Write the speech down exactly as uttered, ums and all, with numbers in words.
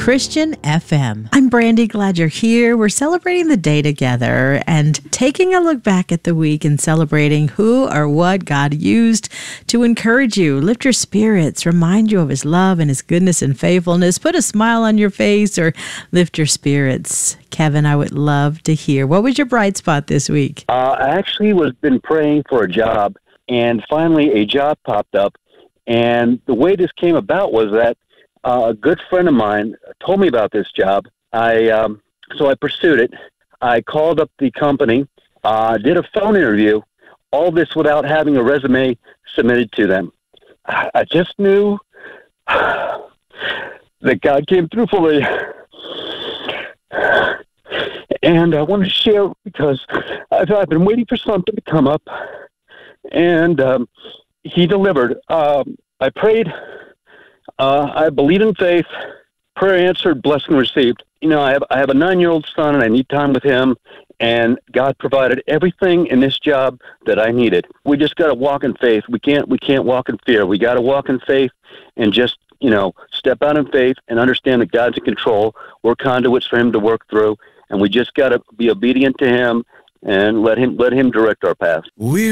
Christian F M. I'm Brandy, glad you're here. We're celebrating the day together and taking a look back at the week and celebrating who or what God used to encourage you, lift your spirits, remind you of His love and His goodness and faithfulness, put a smile on your face, or lift your spirits. Kevin, I would love to hear. What was your bright spot this week? Uh, I actually was been praying for a job, and finally a job popped up. And the way this came about was that uh, a good friend of mine told me about this job. I um, so I pursued it. I called up the company, uh, did a phone interview, all this without having a resume submitted to them. I just knew that God came through for me. And I want to share because I've, I've been waiting for something to come up, and um, He delivered. Um, I prayed. Uh, I believe in faith. Prayer answered, blessing received. You know, I have I have a nine-year-old son, and I need time with him. And God provided everything in this job that I needed. We just got to walk in faith. We can't we can't walk in fear. We got to walk in faith and just you know step out in faith and understand that God's in control. We're conduits for Him to work through, and we just got to be obedient to Him and let Him let Him direct our path. We